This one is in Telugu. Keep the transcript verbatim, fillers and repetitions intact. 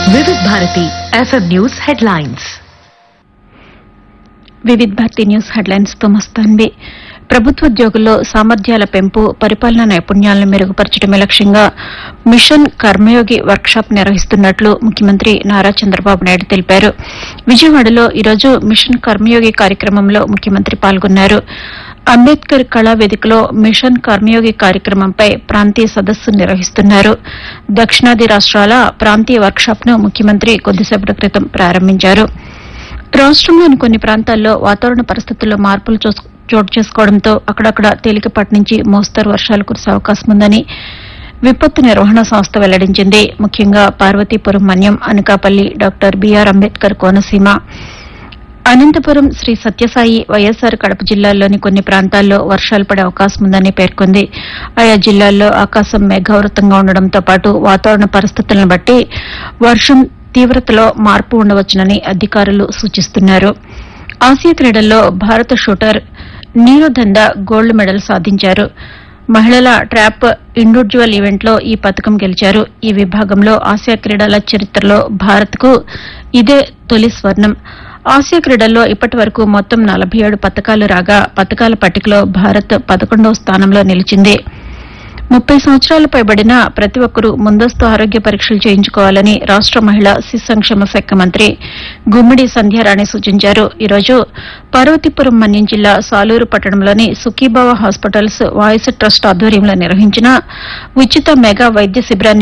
వివిధ భారతి ఎఫ్ఎం న్యూస్ హెడ్లైన్స్. వివిధ భారతి న్యూస్ హెడ్లైన్స్ తో మస్తాన్వి. ప్రభుత్వోద్యోగుల్లో సామర్థ్యాల పెంపు, పరిపాలనా నైపుణ్యాలను మెరుగుపరచడమే లక్ష్యంగా మిషన్ కర్మయోగి వర్క్షాప్ నిర్వహిస్తున్నట్లు ముఖ్యమంత్రి నారా చంద్రబాబు నాయుడు తెలిపారు. విజయవాడలో ఈరోజు మిషన్ కర్మయోగి కార్యక్రమంలో ముఖ్యమంత్రి పాల్గొన్నారు. అంబేద్కర్ కళా వేదికలో మిషన్ కర్మయోగి కార్యక్రమంపై ప్రాంతీయ సదస్సు నిర్వహిస్తున్నారు. దక్షిణాది రాష్ట్రాల ప్రాంతీయ వర్క్షాప్ ను ముఖ్యమంత్రి కొద్దిసేపటి క్రితం ప్రారంభించారు. రాష్టంలోని కొన్ని ప్రాంతాల్లో వాతావరణ పరిస్థితుల్లో మార్పులు చోటు చేసుకోవడంతో అక్కడక్కడ తేలికపాటి నుంచి మోస్తరు వర్షాలు కురిసే అవకాశం ఉందని విపత్తు నిర్వహణ సంస్థ వెల్లడించింది. ముఖ్యంగా పార్వతీపురం మన్యం, అనకాపల్లి, డాక్టర్ బీఆర్ అంబేద్కర్ కోనసీమ, అనంతపురం, శ్రీ సత్యసాయి, వైఎస్సార్ కడప జిల్లాల్లోని కొన్ని ప్రాంతాల్లో వర్షాలు పడే అవకాశం ఉందని పేర్కొంది. ఆయా జిల్లాల్లో ఆకాశం మేఘావృతంగా ఉండడంతో పాటు వాతావరణ పరిస్థితులను బట్టి వర్షం తీవ్రతలో మార్పు ఉండవచ్చునని అధికారులు సూచిస్తున్నారు. ఆసియా క్రీడల్లో భారత షూటర్ నీరుదంద గోల్డ్ మెడల్ సాధించారు. మహిళల ట్రాప్ ఇండివిడ్యువల్ ఈవెంట్లో ఈ పతకం గెలిచారు. ఈ విభాగంలో ఆసియా క్రీడల చరిత్రలో భారత్కు ఇదే తొలి స్వర్ణం. ఆసియా క్రీడల్లో ఇప్పటి వరకు మొత్తం నలభై ఏడు పతకాలు రాగా పతకాల పట్టికలో భారత్ పదకొండవ స్థానంలో నిలిచింది. ముప్పై సంవత్సరాలు పైబడిన ప్రతి ఒక్కరూ ముందస్తు ఆరోగ్య పరీక్షలు చేయించుకోవాలని రాష్ట మహిళా శిశు సంక్షేమ శాఖ మంత్రి గుమ్మిడి సంధ్యారాణి సూచించారు. ఈరోజు పార్వతీపురం మన్యం జిల్లా సాలూరు పట్టణంలోని సుఖీభావ హాస్పిటల్స్ వాయిస్ ట్రస్ట్ ఆధ్వర్యంలో నిర్వహించిన ఉచిత మెగా వైద్య శిబిరాన్ని